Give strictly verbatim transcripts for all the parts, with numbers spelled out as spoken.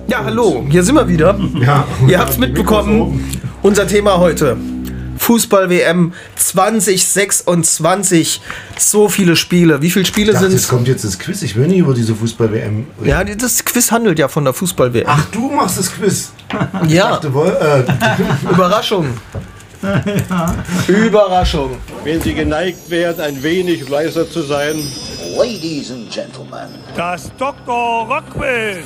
Ja, hallo, hier sind wir wieder. Ja, Ihr habt es mitbekommen, unser Thema heute. Fußball-W M zwanzig sechsundzwanzig. So viele Spiele. Wie viele Spiele sind es? Jetzt kommt jetzt das Quiz. Ich will nicht über diese Fußball-W M reden. Ja, das Quiz handelt ja von der Fußball-W M. Ach, du machst das Quiz. Ja. Dachte, wohl, äh, Überraschung. Ja. Überraschung. Wenn Sie geneigt wären, ein wenig leiser zu sein. Ladies and Gentlemen. Das Doktor Rockquiz.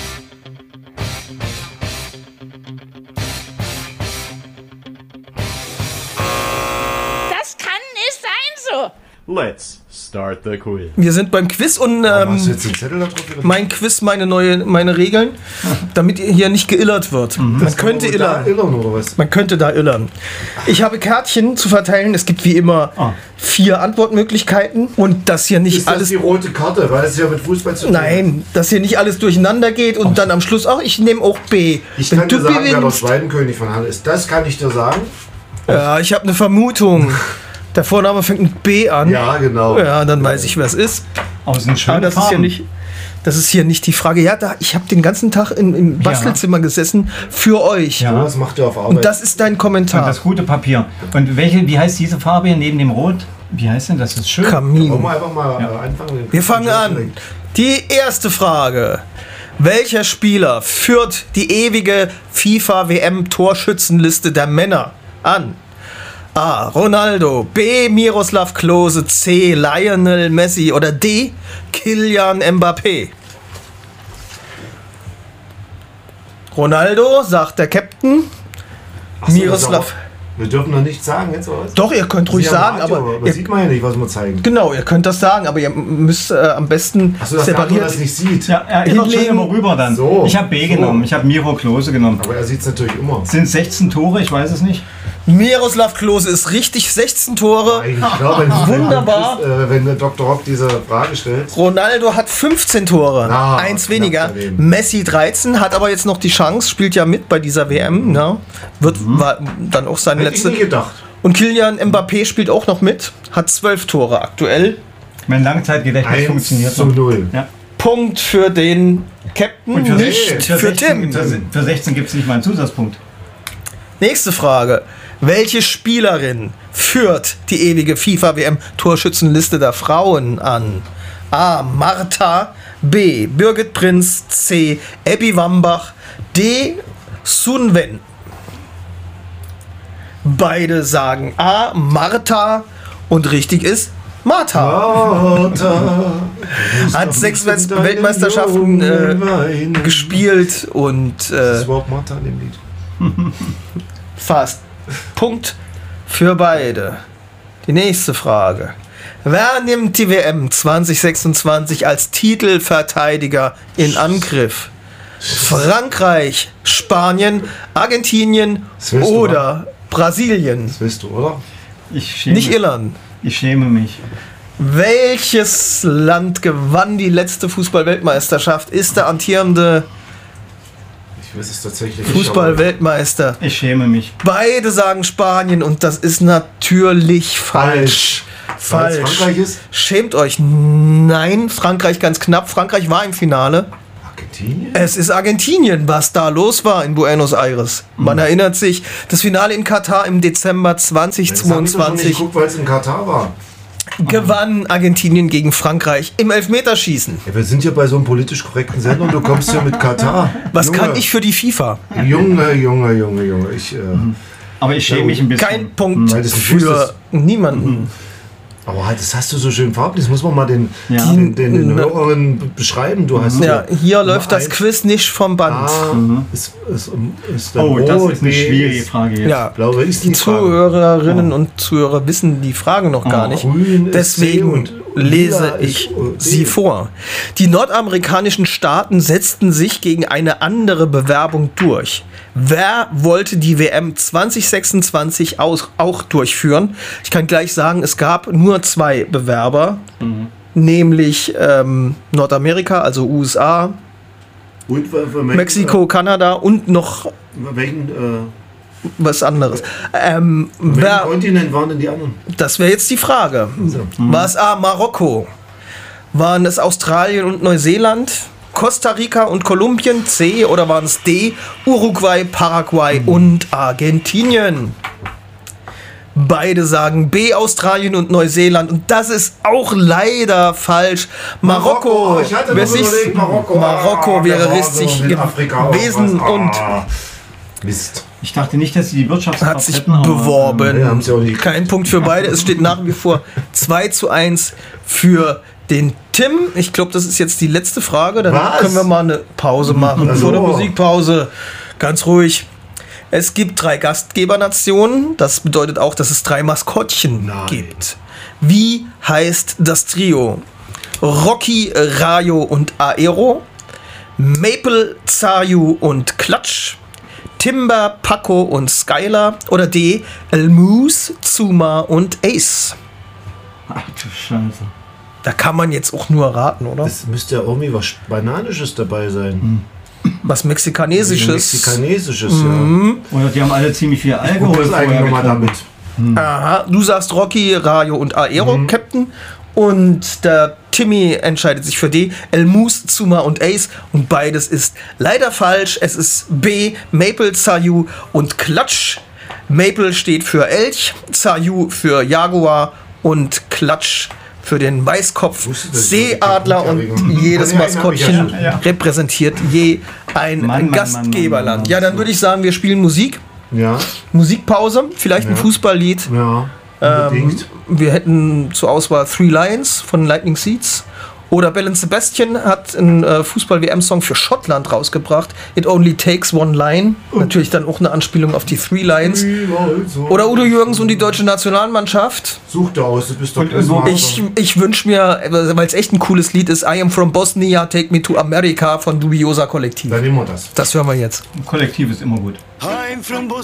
Das kann nicht sein so. Let's start the quiz. Wir sind beim Quiz und hast du ähm, jetzt den Zettel da drauf? mein Quiz, meine neue, meine Regeln, damit hier nicht geillert wird. Man könnte illern. illern oder was? Man könnte da illern. Ich habe Kärtchen zu verteilen. Es gibt wie immer Ah. vier Antwortmöglichkeiten und das hier nicht Ist das alles. die rote Karte? Weil es ja mit Fußball zu tun hat. Nein, dass hier nicht alles durcheinander geht und dann am Schluss auch, ich nehme auch B. Ich Wenn kann du dir sagen, wer der gewinnst, Schweinekönig von Halle ist. Das kann ich dir sagen. ja, ich habe eine Vermutung. Der Vorname fängt mit B an. Ja, genau. Ja, dann weiß ich, wer es ist. Aus den Aber schönen das ist hier Farben. nicht. Das ist hier nicht die Frage. Ja, da, ich habe den ganzen Tag in, im Bastelzimmer gesessen für euch. Ja. Was macht ihr auf Arbeit? Und das ist dein Und Kommentar. das gute Papier. Und welche, wie heißt diese Farbe hier neben dem Rot? Wie heißt denn das? Das ist schön. Wollen Kamin. wir einfach mal äh, anfangen? Wir fangen an. Die erste Frage. Welcher Spieler führt die ewige FIFA-W M-Torschützenliste der Männer an? A. Ronaldo, B. Miroslav Klose, C. Lionel Messi oder D. Kylian Mbappé? Ronaldo, sagt der Captain. Ach so, Miroslav. das auch- Wir dürfen noch nichts sagen jetzt, oder was? Doch, ihr könnt ruhig Sie haben sagen, Radio, aber aber ihr, sieht man ja nicht, was wir zeigen. genau, ihr könnt das sagen, aber ihr müsst äh, am besten Achso, dass der andere separiert. das nicht sieht. Ja, er erinnert schon Hinlegen. immer rüber dann. So. Ich habe B So. genommen. Ich habe Miro Klose genommen. Aber er sieht es natürlich immer. Sind sechzehn Tore? Ich weiß es nicht. Miroslav Klose ist richtig, sechzehn Tore. Ich glaube, wenn, Wunderbar. Wenn, äh, wenn der Doktor Rock diese Frage stellt. Ronaldo hat fünfzehn Tore, Ah, eins knapp weniger. daneben. Messi dreizehn, hat aber jetzt noch die Chance, spielt ja mit bei dieser W M. Ne? Wird war dann auch seine Hätte ich letzte. nie gedacht. Und Kylian Mbappé spielt auch noch mit, hat zwölf Tore aktuell. Mein Langzeitgedächtnis eins funktioniert zu noch. null. Ja. Punkt für den Captain, Und für, nicht Nee, für, für sechzehn, Tim. für, für sechzehn gibt es nicht mal einen Zusatzpunkt. Nächste Frage. Welche Spielerin führt die ewige FIFA-W M-Torschützenliste der Frauen an? A. Martha, B. Birgit Prinz, C. Abby Wambach, D. Sun Wen. Beide sagen A. Martha und richtig ist Martha. Martha, Hat sechs Welt- Weltmeisterschaften äh, gespielt und äh, Das Wort Martha in dem Lied. fast. Punkt für beide. Die nächste Frage. Wer nimmt die W M zwanzig sechsundzwanzig als Titelverteidiger in Angriff? Frankreich, Spanien, Argentinien Das willst du, oder Brasilien? Das willst du, oder? Ich schäme, Nicht Irland. ich schäme mich. Welches Land gewann die letzte Fußball-Weltmeisterschaft? Ist der amtierende Ich weiß es tatsächlich nicht. Fußball-Weltmeister? Ich schäme mich. Beide sagen Spanien und das ist natürlich falsch. Falsch. Weil es Falsch. Frankreich ist? Schämt euch. Nein, Frankreich ganz knapp. Frankreich war im Finale. Argentinien? Es ist Argentinien, was da los war in Buenos Aires. Man erinnert sich, das Finale in Katar im Dezember Das hab ich doch noch nicht zweitausendzweiundzwanzig geguckt, weil es in Katar war. gewann Argentinien gegen Frankreich im Elfmeterschießen. Ja, wir sind hier bei so einem politisch korrekten Sender und du kommst hier mit Katar. Was Junge, kann ich für die FIFA? Junge, Junge, Junge, Junge. Ich, äh, Aber ich schäme mich ein bisschen. Kein Punkt Weil das nicht für wusstest. niemanden. aber halt, das hast du so schön farblich. Das muss man mal den, Ja. den, den, den Die- Hörern be- beschreiben. Du hast Ja, hier läuft das eins. Quiz nicht vom Band. A ist, ist, ist dann Oh, das rot, ist eine B schwierige ist Frage jetzt. Ja, Blaue ist die die Frage. Zuhörerinnen und Zuhörer wissen die Frage noch gar Oh, nicht. grün ist C Deswegen und lese lila ich ist D. sie vor. Die nordamerikanischen Staaten setzten sich gegen eine andere Bewerbung durch. Wer wollte die W M zwanzig sechsundzwanzig aus, auch durchführen? Ich kann gleich sagen, es gab nur zwei Bewerber, nämlich ähm, Nordamerika, also U S A, Und für, für welchen, Mexiko, Kanada und noch Äh, welchen, äh, was anderes. Ähm, welchen wer, Kontinent waren denn die anderen? das wäre jetzt die Frage. War es A, Marokko? Waren es Australien und Neuseeland? Costa Rica und Kolumbien, C, oder waren es D, Uruguay, Paraguay mhm. und Argentinien? Beide sagen B, Australien und Neuseeland. Und das ist auch leider falsch. Marokko. Marokko. Ich hatte Wer sich, überlegt, Marokko. Marokko Ah, wäre der war richtig so mit Afrika gewesen auch was. und Ah, Mist. Ich dachte nicht, dass sie die Wirtschaftskraft hat sich hätten, aber, beworben. Ja, haben sie auch nicht. Kein Punkt für beide. Es steht nach wie vor zwei zu eins für den Tim. Ich glaube, das ist jetzt die letzte Frage. Dann Was? können wir mal eine Pause machen. Also. Vor der Musikpause. Ganz ruhig. Es gibt drei Gastgebernationen. Das bedeutet auch, dass es drei Maskottchen Nein. gibt. Wie heißt das Trio? Rocky, Rayo und Aero. Maple, Zayu und Klatsch. Timber, Paco und Skylar. Oder D. El Moose, Zuma und Ace. Ach du Scheiße. Da kann man jetzt auch nur raten, oder? Es müsste ja irgendwie was Bananisches dabei sein. Was Mexikanesisches. Mexikanesisches, Oder die haben alle ziemlich viel ja. Alkohol Was ist eigentlich nochmal getrunken. damit? Aha, du sagst Rocky, Rayo und Aero, Mhm. Captain. Und der Timmy entscheidet sich für D. El Moose, Zuma und Ace. Und beides ist leider falsch. Es ist B. Maple, Zayu und Klatsch. Maple steht für Elch, Zayu für Jaguar und Klatsch für den Weißkopf. Wusste, dass ich Seeadler das und nicht habe. jedes Ja, den hab ich ja Maskottchen schon. Ja. repräsentiert je ein Mann, Mann, Gastgeberland. Mann, Mann, Mann. Ja, dann würde ich sagen, wir spielen Musik. Ja, Musikpause, vielleicht ein Ja. Fußballlied. ja, Ähm, unbedingt. wir hätten zur Auswahl Three Lions von Lightning Seeds. Oder Bell and Sebastian hat einen äh, Fußball-W M-Song für Schottland rausgebracht. It Only Takes One Line. Natürlich dann auch eine Anspielung auf die Three Lions. Oder Udo Jürgens und die deutsche Nationalmannschaft. Such da aus, du bist doch Und so- Ich, ich wünsche mir, weil es echt ein cooles Lied ist, I Am From Bosnia, Take Me to America von Dubiosa Kollektiv. Dann nehmen wir das. Das hören wir jetzt. Kollektiv ist immer gut. I'm from Bosnia.